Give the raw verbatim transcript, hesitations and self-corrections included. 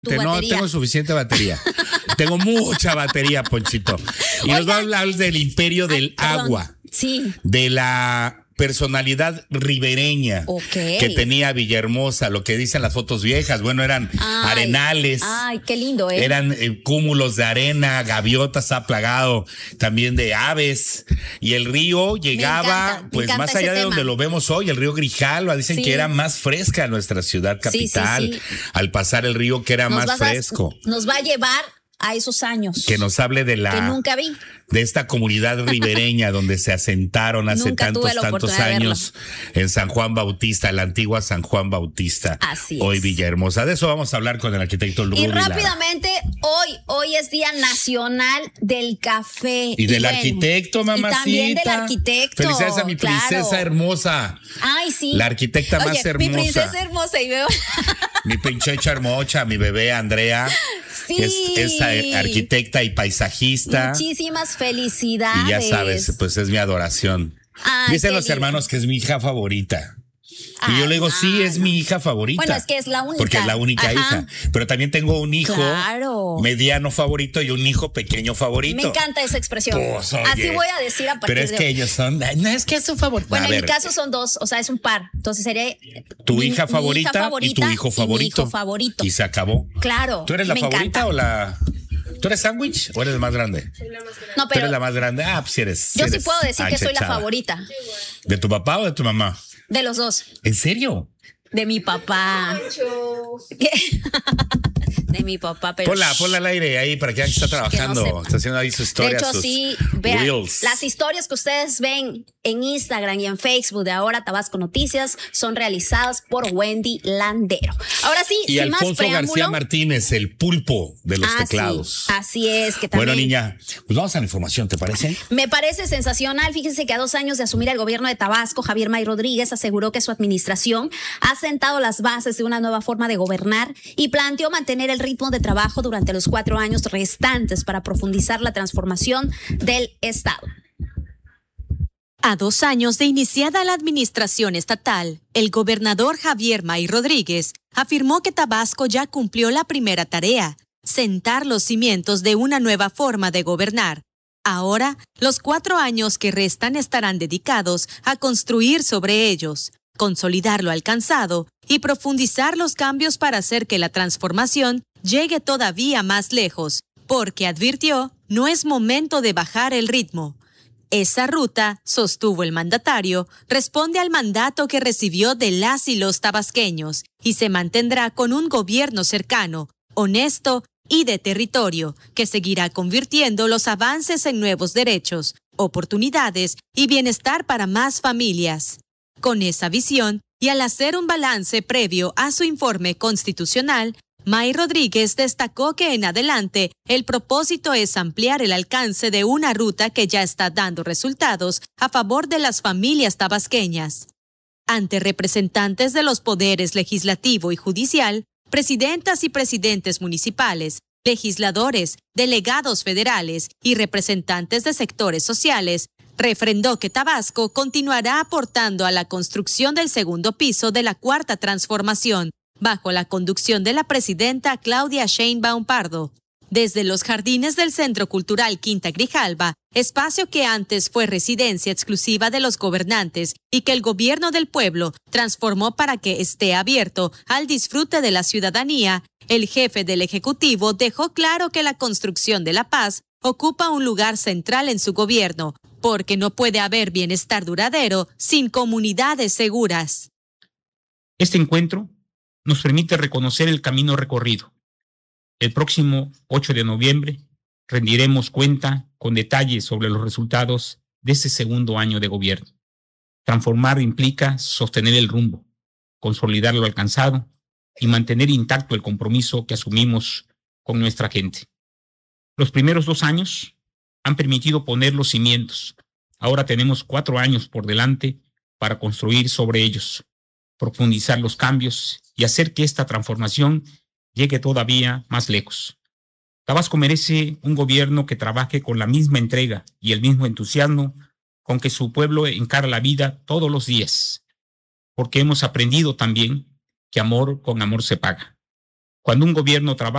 Tu no batería. Tengo suficiente batería. Tengo mucha batería, Ponchito. Y Oigan. Nos va a hablar del imperio del Ay, agua. Sí. De la personalidad ribereña okay. que tenía Villahermosa, lo que dicen las fotos viejas. Bueno, eran ay, arenales. Ay, qué lindo, ¿eh? Eran eh, cúmulos de arena, gaviotas, ha plagado también de aves. Y el río llegaba, encanta, pues más allá de tema. Donde lo vemos hoy, el río Grijalva. Dicen sí. que era más fresca nuestra ciudad capital. Sí, sí, sí. Al pasar el río, que era nos más fresco. A, nos va a llevar a esos años. Que nos hable de la... Que nunca vi. De esta comunidad ribereña donde se asentaron hace nunca tantos, tantos años en San Juan Bautista, la antigua San Juan Bautista. Así es. Hoy Villahermosa. De eso vamos a hablar con el arquitecto Rudy. Y rápidamente, hoy, hoy es Día Nacional del Café. Y, y del bueno, arquitecto, mamacita. Y también del arquitecto. Felicidades a mi princesa claro. hermosa. Ay, sí. La arquitecta Oye, más hermosa. Mi princesa hermosa y veo. Mi pinchecha hermosa, mi bebé Andrea. Sí. Que es, es arquitecta y paisajista. Muchísimas felicidades. Y ya sabes, pues es mi adoración. Ay, Dicen los lindo. hermanos que es mi hija favorita. Ay, y yo le digo, sí, no, es no. mi hija favorita. Bueno, es que es la única. Porque es la única Ajá. hija. Pero también tengo un hijo claro. mediano favorito y un hijo pequeño favorito. Me encanta esa expresión. Pues, oye, así voy a decir a partir pero es de que hoy. ellos son, no es que es su favorito. Bueno, en mi caso son dos, o sea, es un par. Entonces sería tu mi, hija, favorita mi hija favorita y tu hijo favorito. Y, mi hijo favorito. Y se acabó. Claro. ¿Tú eres la me favorita encanta. o la...? ¿Tú eres sándwich o eres la más grande? Soy la más grande. No, pero ¿Tú eres la más grande? Ah, pues sí eres. Yo sí sí eres puedo decir que soy la achachada. favorita. ¿De tu papá o de tu mamá? De los dos. ¿En serio? De mi papá. De mi papá, pero Ponla, ponla al aire ahí para que vean que está trabajando. no está haciendo ahí su historia. De hecho, sus sí, vean, reels. las historias que ustedes ven en Instagram y en Facebook de Ahora Tabasco Noticias son realizadas por Wendy Landero. Ahora sí, y sin Alfonso más preámbulo, García Martínez, el pulpo de los ah, teclados. Sí, así es, que también. Bueno, niña, pues vamos a la información, ¿te parece? Me parece sensacional. Fíjense que a dos años de asumir el gobierno de Tabasco, Javier May Rodríguez aseguró que su administración ha sentado las bases de una nueva forma de gobernar y planteó mantener el ritmo de trabajo durante los cuatro años restantes para profundizar la transformación del Estado. A dos años de iniciada la administración estatal, el gobernador Javier May Rodríguez afirmó que Tabasco ya cumplió la primera tarea, sentar los cimientos de una nueva forma de gobernar. Ahora, los cuatro años que restan estarán dedicados a construir sobre ellos, consolidar lo alcanzado y profundizar los cambios para hacer que la transformación llegue todavía más lejos, porque advirtió, no es momento de bajar el ritmo. Esa ruta, sostuvo el mandatario, responde al mandato que recibió de las y los tabasqueños y se mantendrá con un gobierno cercano, honesto y de territorio, que seguirá convirtiendo los avances en nuevos derechos, oportunidades y bienestar para más familias. Con esa visión, y al hacer un balance previo a su informe constitucional, May Rodríguez destacó que en adelante el propósito es ampliar el alcance de una ruta que ya está dando resultados a favor de las familias tabasqueñas. Ante representantes de los poderes legislativo y judicial, presidentas y presidentes municipales, legisladores, delegados federales y representantes de sectores sociales, refrendó que Tabasco continuará aportando a la construcción del segundo piso de la Cuarta Transformación, bajo la conducción de la presidenta Claudia Sheinbaum Pardo. Desde los jardines del Centro Cultural Quinta Grijalva, espacio que antes fue residencia exclusiva de los gobernantes y que el gobierno del pueblo transformó para que esté abierto al disfrute de la ciudadanía, el jefe del Ejecutivo dejó claro que la construcción de la paz ocupa un lugar central en su gobierno, porque no puede haber bienestar duradero sin comunidades seguras. Este encuentro nos permite reconocer el camino recorrido. El próximo ocho de noviembre rendiremos cuenta con detalles sobre los resultados de este segundo año de gobierno. Transformar implica sostener el rumbo, consolidar lo alcanzado y mantener intacto el compromiso que asumimos con nuestra gente. Los primeros dos años han permitido poner los cimientos. Ahora tenemos cuatro años por delante para construir sobre ellos, profundizar los cambios y hacer que esta transformación llegue todavía más lejos. Tabasco merece un gobierno que trabaje con la misma entrega y el mismo entusiasmo con que su pueblo encara la vida todos los días, porque hemos aprendido también que amor con amor se paga. Cuando un gobierno trabaja